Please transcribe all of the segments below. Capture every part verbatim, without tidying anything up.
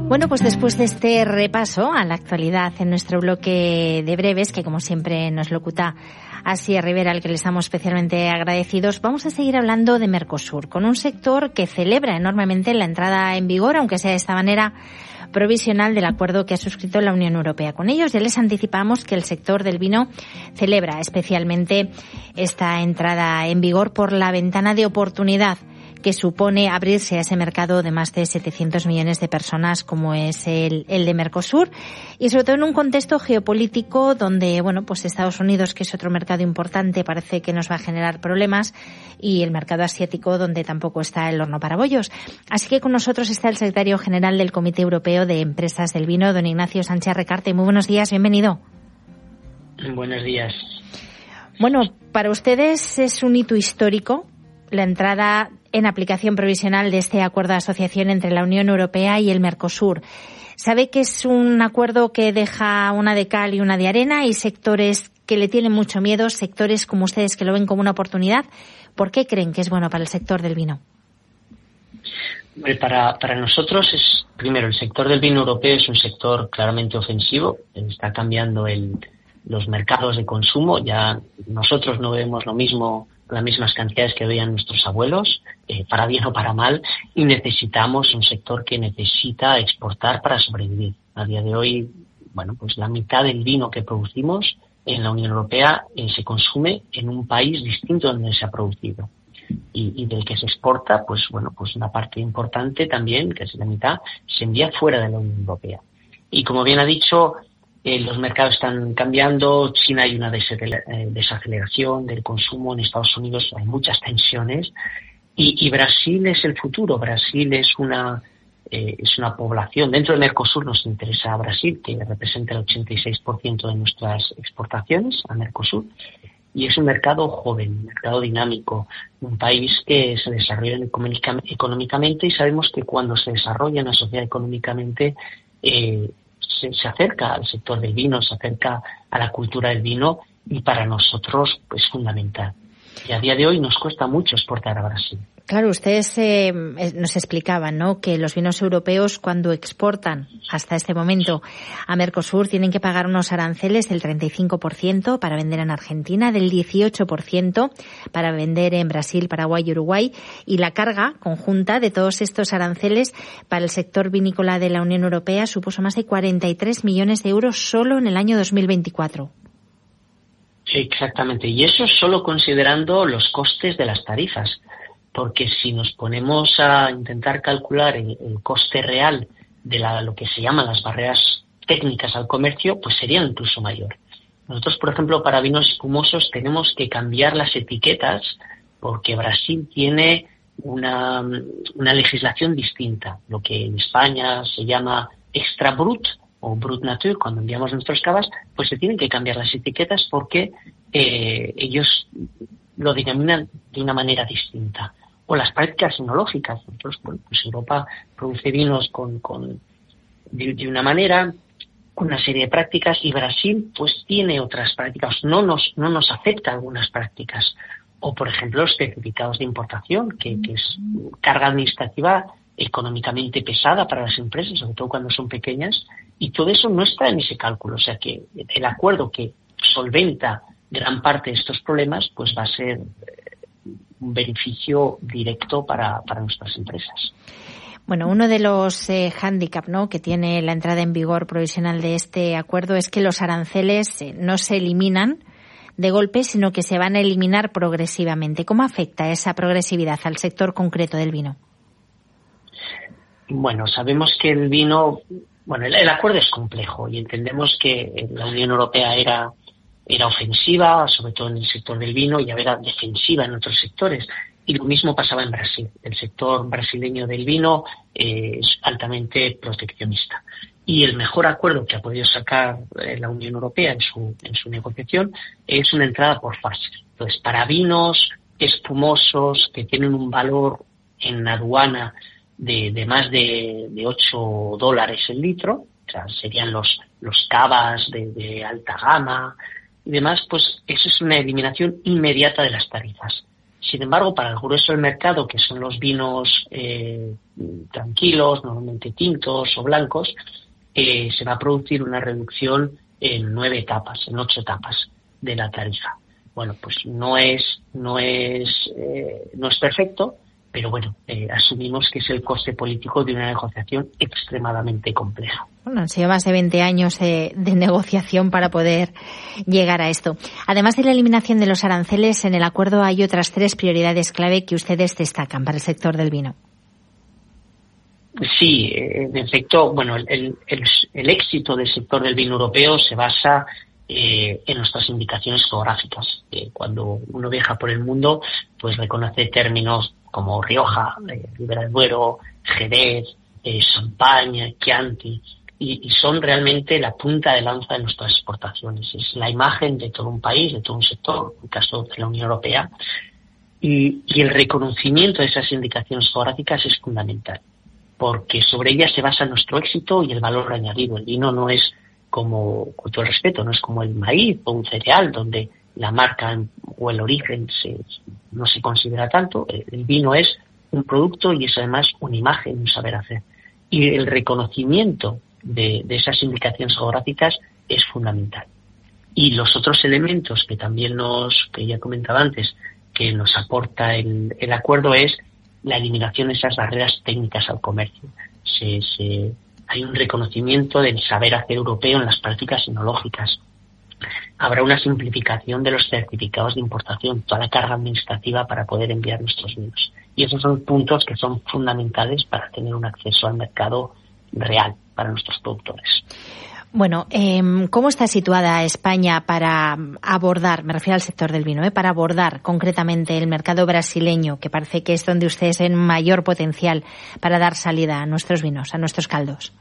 Bueno, pues después de este repaso a la actualidad en nuestro bloque de breves, que como siempre nos locuta Asier Rivera, al que le estamos especialmente agradecidos, vamos a seguir hablando de Mercosur, con un sector que celebra enormemente la entrada en vigor, aunque sea de esta manera provisional, del acuerdo que ha suscrito la Unión Europea con ellos. Ya les anticipamos que el sector del vino celebra especialmente esta entrada en vigor por la ventana de oportunidad que supone abrirse a ese mercado de más de setecientos millones de personas como es el, el de Mercosur, y sobre todo en un contexto geopolítico donde, bueno, pues Estados Unidos, que es otro mercado importante, parece que nos va a generar problemas, y el mercado asiático, donde tampoco está el horno para bollos. Así que con nosotros está el secretario general del Comité Europeo de Empresas del Vino, don Ignacio Sánchez Recarte. Muy buenos días, bienvenido. Buenos días. Bueno, para ustedes es un hito histórico la entrada en aplicación provisional de este acuerdo de asociación entre la Unión Europea y el Mercosur. Sabe que es un acuerdo que deja una de cal y una de arena. Hay sectores que le tienen mucho miedo, sectores como ustedes que lo ven como una oportunidad. ¿Por qué creen que es bueno para el sector del vino? Para, para nosotros es, primero, el sector del vino europeo es un sector claramente ofensivo. Está cambiando el, los mercados de consumo. Ya nosotros no vemos lo mismo, las mismas cantidades que veían nuestros abuelos, eh, para bien o para mal, y necesitamos un sector que necesita exportar para sobrevivir. A día de hoy, bueno, pues la mitad del vino que producimos en la Unión Europea eh, se consume en un país distinto donde se ha producido. Y, y del que se exporta, pues bueno, pues una parte importante también, que es la mitad, se envía fuera de la Unión Europea. Y como bien ha dicho, Eh, los mercados están cambiando. China hay una desaceleración del consumo. En Estados Unidos hay muchas tensiones. Y, y Brasil es el futuro. Brasil es una eh, es una población. Dentro de Mercosur nos interesa a Brasil, que representa el ochenta y seis por ciento de nuestras exportaciones a Mercosur. Y es un mercado joven, un mercado dinámico, un país que se desarrolla económicamente, y sabemos que cuando se desarrolla una sociedad económicamente, eh, Se, se acerca al sector del vino, se acerca a la cultura del vino, y para nosotros es fundamental. Y a día de hoy nos cuesta mucho exportar a Brasil. Claro, ustedes eh, nos explicaban, ¿no?, que los vinos europeos, cuando exportan hasta este momento a Mercosur, tienen que pagar unos aranceles del treinta y cinco por ciento para vender en Argentina, del dieciocho por ciento para vender en Brasil, Paraguay y Uruguay, y la carga conjunta de todos estos aranceles para el sector vinícola de la Unión Europea supuso más de cuarenta y tres millones de euros solo en el año dos mil veinticuatro. Exactamente, y eso solo considerando los costes de las tarifas. Porque si nos ponemos a intentar calcular el, el coste real de la, lo que se llaman las barreras técnicas al comercio, pues sería incluso mayor. Nosotros, por ejemplo, para vinos espumosos tenemos que cambiar las etiquetas porque Brasil tiene una, una legislación distinta. Lo que en España se llama extra brut o brut nature, cuando enviamos nuestros cavas, pues se tienen que cambiar las etiquetas porque eh, ellos lo denominan de una manera distinta. O las prácticas enológicas. Nosotros, bueno, pues Europa produce vinos con, con de, de una manera, con una serie de prácticas, y Brasil pues tiene otras prácticas, no nos no nos acepta algunas prácticas. O, por ejemplo, los certificados de importación, que, que es carga administrativa económicamente pesada para las empresas, sobre todo cuando son pequeñas, y todo eso no está en ese cálculo. O sea que el acuerdo que solventa gran parte de estos problemas pues va a ser un beneficio directo para, para nuestras empresas. Bueno, uno de los eh, hándicap, ¿no?, que tiene la entrada en vigor provisional de este acuerdo es que los aranceles eh, no se eliminan de golpe, sino que se van a eliminar progresivamente. ¿Cómo afecta esa progresividad al sector concreto del vino? Bueno, sabemos que el vino, bueno, el, el acuerdo es complejo y entendemos que la Unión Europea era era ofensiva, sobre todo en el sector del vino, y era defensiva en otros sectores. Y lo mismo pasaba en Brasil. El sector brasileño del vino eh, es altamente proteccionista. Y el mejor acuerdo que ha podido sacar eh, la Unión Europea en su, en su negociación es una entrada por fases. Entonces, para vinos espumosos que tienen un valor en aduana de, de más de, de ocho dólares el litro, o sea, serían los, los cavas de, de alta gama y demás, pues eso es una eliminación inmediata de las tarifas. Sin embargo, para el grueso del mercado, que son los vinos eh, tranquilos, normalmente tintos o blancos, eh, se va a producir una reducción en nueve etapas, en ocho etapas de la tarifa. Bueno, pues no es no es eh, no es perfecto, pero bueno, eh, asumimos que es el coste político de una negociación extremadamente compleja. Bueno, han sido más de veinte años eh, de negociación para poder llegar a esto. Además de la eliminación de los aranceles, en el acuerdo hay otras tres prioridades clave que ustedes destacan para el sector del vino. Sí, en efecto, bueno, el, el, el éxito del sector del vino europeo se basa eh, en nuestras indicaciones geográficas. Eh, cuando uno viaja por el mundo, pues reconoce términos como Rioja, eh, Ribera del Duero, Jerez, eh, Champagne, Chianti, y, y son realmente la punta de lanza de nuestras exportaciones. Es la imagen de todo un país, de todo un sector, en el caso de la Unión Europea, y, y el reconocimiento de esas indicaciones geográficas es fundamental, porque sobre ellas se basa nuestro éxito y el valor añadido. El vino no es como, con todo el respeto, no es como el maíz o un cereal, donde la marca o el origen se, no se considera tanto. El vino es un producto y es además una imagen, un saber hacer. Y el reconocimiento de, de esas indicaciones geográficas es fundamental. Y los otros elementos que también nos, que ya comentaba antes, que nos aporta el, el acuerdo es la eliminación de esas barreras técnicas al comercio. Se, se, hay un reconocimiento del saber hacer europeo en las prácticas enológicas. Habrá una simplificación de los certificados de importación, toda la carga administrativa para poder enviar nuestros vinos. Y esos son puntos que son fundamentales para tener un acceso al mercado real para nuestros productores. Bueno, eh, ¿cómo está situada España para abordar, me refiero al sector del vino, eh, para abordar concretamente el mercado brasileño, que parece que es donde ustedes ven mayor potencial para dar salida a nuestros vinos, a nuestros caldos?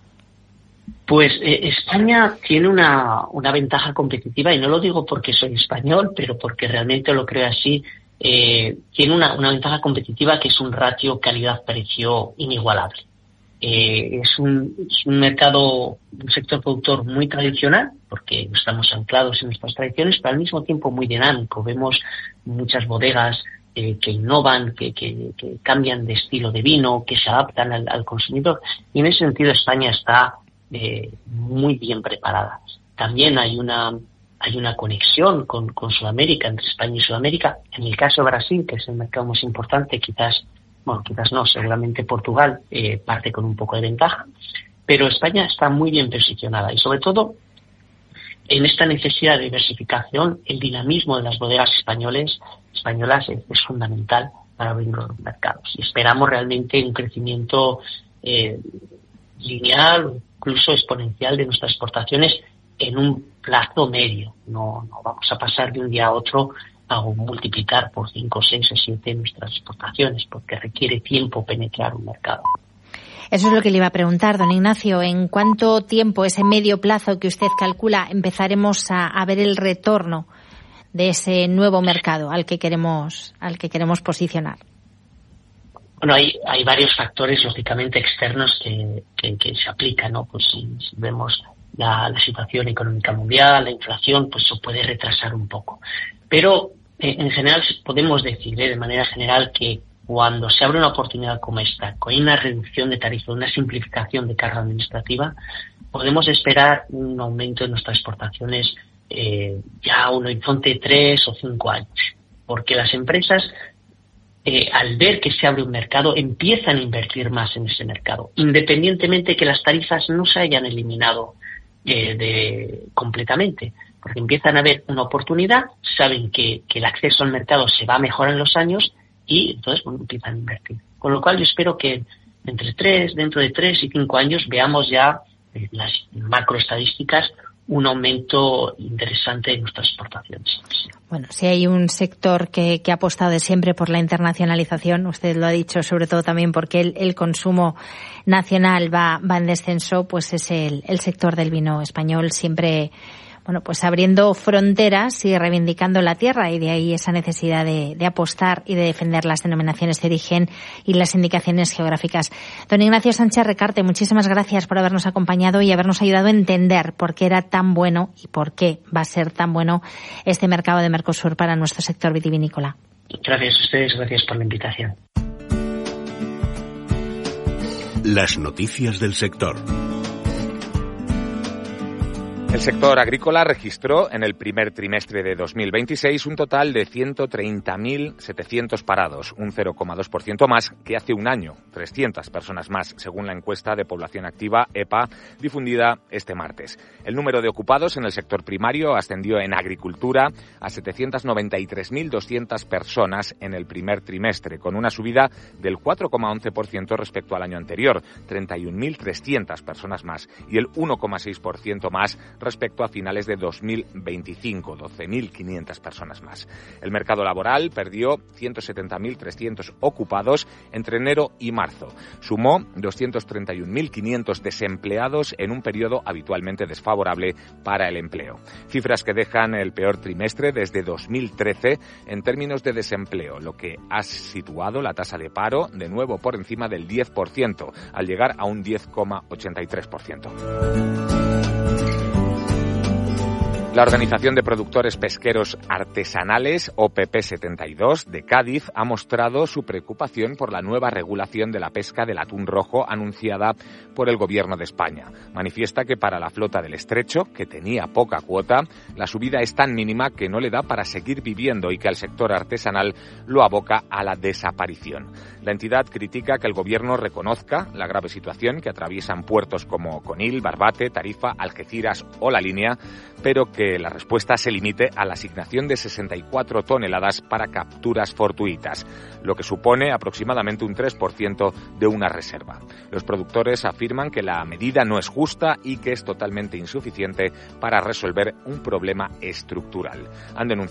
Pues eh, España tiene una, una ventaja competitiva, y no lo digo porque soy español, pero porque realmente lo creo así. Eh, tiene una, una ventaja competitiva que es un ratio calidad-precio inigualable. Eh, es, un, es un mercado, un sector productor muy tradicional, porque estamos anclados en nuestras tradiciones, pero al mismo tiempo muy dinámico. Vemos muchas bodegas eh, que innovan, que, que, que cambian de estilo de vino, que se adaptan al, al consumidor, y en ese sentido España está eh, muy bien preparada. También hay una hay una conexión con, con Sudamérica, entre España y Sudamérica. En el caso de Brasil, que es el mercado más importante, quizás Bueno, quizás no, seguramente Portugal eh, parte con un poco de ventaja, pero España está muy bien posicionada y sobre todo en esta necesidad de diversificación, el dinamismo de las bodegas españoles, españolas es, es fundamental para abrir los mercados. Y esperamos realmente un crecimiento eh, lineal, incluso exponencial de nuestras exportaciones en un plazo medio. No, no vamos a pasar de un día a otro a multiplicar por cinco, seis o siete nuestras exportaciones, porque requiere tiempo penetrar un mercado. Eso es lo que le iba a preguntar, don Ignacio. ¿En cuánto tiempo, ese medio plazo que usted calcula, empezaremos a, a ver el retorno de ese nuevo mercado al que queremos, al que queremos posicionar? Bueno, hay, hay varios factores, lógicamente, externos que, que, que se aplican, ¿no? Pues si, si vemos la, la situación económica mundial, la inflación, pues eso puede retrasar un poco. Pero en general podemos decir, ¿eh? de manera general, que cuando se abre una oportunidad como esta, con una reducción de tarifa, una simplificación de carga administrativa, podemos esperar un aumento de nuestras exportaciones eh, ya a un horizonte de tres o cinco años. Porque las empresas, eh, al ver que se abre un mercado, empiezan a invertir más en ese mercado, independientemente que las tarifas no se hayan eliminado eh, de, completamente. Porque empiezan a ver una oportunidad, saben que, que el acceso al mercado se va a mejorar en los años y entonces bueno, empiezan a invertir. Con lo cual yo espero que entre tres, dentro de tres y cinco años veamos ya en las macroestadísticas un aumento interesante en nuestras exportaciones. Bueno, si hay un sector que, que ha apostado de siempre por la internacionalización, usted lo ha dicho, sobre todo también porque el, el consumo nacional va, va en descenso, pues es el, el sector del vino español, siempre bueno, pues abriendo fronteras y reivindicando la tierra, y de ahí esa necesidad de, de apostar y de defender las denominaciones de origen y las indicaciones geográficas. Don Ignacio Sánchez Recarte, muchísimas gracias por habernos acompañado y habernos ayudado a entender por qué era tan bueno y por qué va a ser tan bueno este mercado de Mercosur para nuestro sector vitivinícola. Gracias a ustedes, gracias por la invitación. Las noticias del sector. El sector agrícola registró en el primer trimestre de dos mil veintiséis un total de ciento treinta mil setecientos parados, un cero coma dos por ciento más que hace un año, trescientas personas más, según la encuesta de población activa E P A difundida este martes. El número de ocupados en el sector primario ascendió en agricultura a setecientas noventa y tres mil doscientas personas en el primer trimestre, con una subida del cuatro coma once por ciento respecto al año anterior, treinta y un mil trescientas personas más, y el uno coma seis por ciento más respecto a finales de dos mil veinticinco, doce mil quinientas personas más. El mercado laboral perdió ciento setenta mil trescientos ocupados entre enero y marzo. Sumó doscientos treinta y un mil quinientos desempleados en un periodo habitualmente desfavorable para el empleo. Cifras que dejan el peor trimestre desde dos mil trece en términos de desempleo, lo que ha situado la tasa de paro de nuevo por encima del diez por ciento, al llegar a un diez coma ochenta y tres por ciento. La Organización de Productores Pesqueros Artesanales, O P P setenta y dos, de Cádiz, ha mostrado su preocupación por la nueva regulación de la pesca del atún rojo anunciada por el Gobierno de España. Manifiesta que para la flota del Estrecho, que tenía poca cuota, la subida es tan mínima que no le da para seguir viviendo y que al sector artesanal lo aboca a la desaparición. La entidad critica que el Gobierno reconozca la grave situación que atraviesan puertos como Conil, Barbate, Tarifa, Algeciras o La Línea, pero que que la respuesta se limite a la asignación de sesenta y cuatro toneladas para capturas fortuitas, lo que supone aproximadamente un tres por ciento de una reserva. Los productores afirman que la medida no es justa y que es totalmente insuficiente para resolver un problema estructural. Han denunciado